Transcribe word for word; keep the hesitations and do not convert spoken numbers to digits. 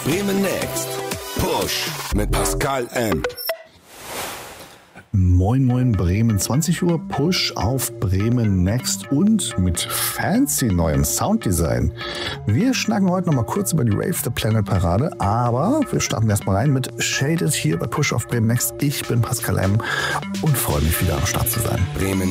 Bremen Next. Push mit Pascal M. Moin Moin Bremen, zwanzig Uhr Push auf Bremen Next und mit fancy neuem Sounddesign. Wir schnacken heute noch mal kurz über die Rave the Planet Parade, aber wir starten erstmal rein mit Shaded hier bei Push auf Bremen Next. Ich bin Pascal M. und freue mich wieder am Start zu sein. Bremen